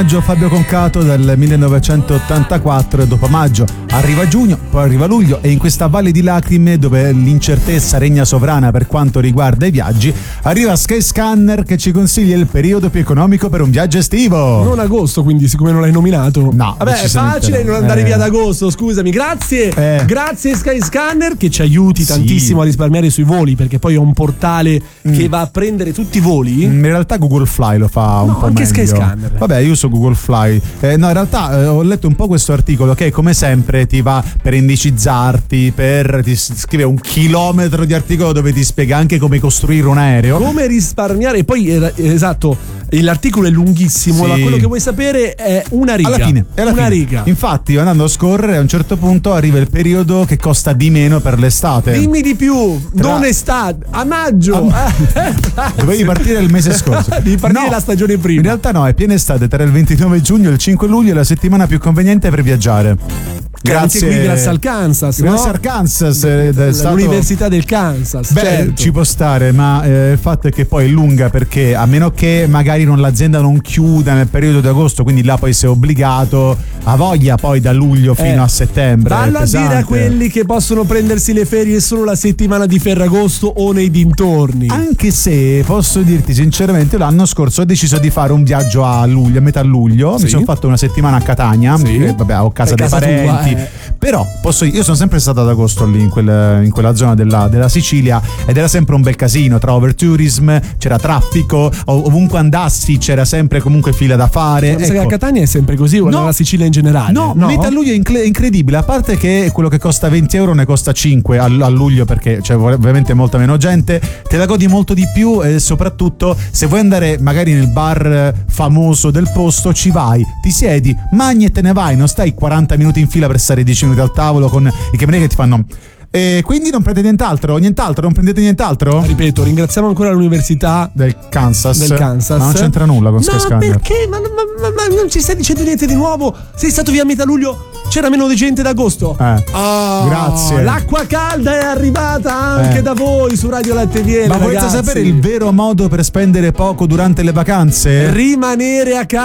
Fabio Concato del 1984, dopo maggio arriva giugno, poi arriva luglio e in questa valle di lacrime dove l'incertezza regna sovrana per quanto riguarda i viaggi arriva Skyscanner che ci consiglia il periodo più economico per un viaggio estivo. Non agosto, quindi siccome non l'hai nominato. No, vabbè, è facile non andare via ad agosto, scusami. Grazie Skyscanner che ci aiuti tantissimo a risparmiare sui voli, perché poi è un portale che va a prendere tutti i voli. In realtà Google Fly lo fa un po' anche meglio. Skyscanner. Vabbè, io uso Google Fly. No, in realtà ho letto un po' questo articolo che come sempre ti va per indicizzarti, ti scrive 1 chilometro di articolo dove ti spiega anche come costruire un aereo, come risparmiare. Poi esatto, l'articolo è lunghissimo, ma quello che vuoi sapere è una riga. Alla fine è una riga. Infatti, andando a scorrere, a un certo punto arriva il periodo che costa di meno per l'estate. Dimmi di più. Non estate, a maggio. Dovevi partire il mese scorso. Devi partire la stagione prima. In realtà no, è piena estate tra il 29 giugno e il 5 luglio, è la settimana più conveniente per viaggiare. Grazie. Anche qui grazie al Kansas, grazie al Kansas, l'Università del Kansas. Ci può stare, ma il fatto è che poi è lunga, perché a meno che magari l'azienda non chiuda nel periodo di agosto, quindi là poi sei obbligato, a voglia poi da luglio fino a settembre. Vallo a dire a quelli che possono prendersi le ferie solo la settimana di Ferragosto o nei dintorni. Anche se posso dirti sinceramente, l'anno scorso ho deciso di fare un viaggio a metà luglio. Mi sono fatto una settimana a Catania, vabbè, ho casa dei parenti. Però io sono sempre stato ad agosto lì in quella zona della Sicilia, ed era sempre un bel casino, tra overtourism, c'era traffico, ovunque andassi c'era sempre comunque fila da fare. A Catania è sempre così, o nella Sicilia in generale? No, metà luglio è incredibile, a parte che quello che costa 20 euro ne costa 5 a luglio, perché c'è ovviamente molta meno gente, te la godi molto di più, e soprattutto se vuoi andare magari nel bar famoso del posto ci vai, ti siedi, mangi e te ne vai, non stai 40 minuti in fila per stare 10 minuti al tavolo con i camerieri che ti fanno quindi non prendete nient'altro? Non prendete nient'altro? Ripeto, ringraziamo ancora l'Università del Kansas. Ma non c'entra nulla con Skyscanner. Ma perché? Ma non ci stai dicendo niente di nuovo? Sei stato via a metà luglio? C'era meno di gente d'agosto. Grazie. L'acqua calda è arrivata anche da voi su Radio Latte Viene. Ma volete sapere il vero modo per spendere poco durante le vacanze? Rimanere a casa.